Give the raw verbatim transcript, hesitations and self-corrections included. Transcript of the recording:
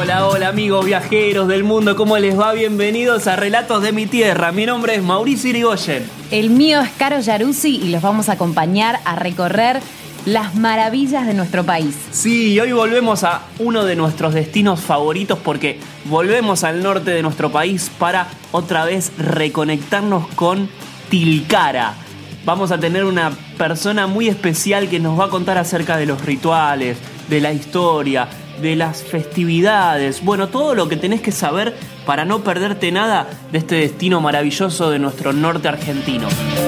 Hola, hola amigos viajeros del mundo, ¿cómo les va? Bienvenidos a Relatos de mi Tierra. Mi nombre es Mauricio Irigoyen. El mío es Caro Yaruzzi y los vamos a acompañar a recorrer las maravillas de nuestro país. Sí, hoy volvemos a uno de nuestros destinos favoritos porque volvemos al norte de nuestro país para otra vez reconectarnos con Tilcara. Vamos a tener una persona muy especial que nos va a contar acerca de los rituales, de la historia, de las festividades, bueno, todo lo que tenés que saber para no perderte nada de este destino maravilloso de nuestro norte argentino.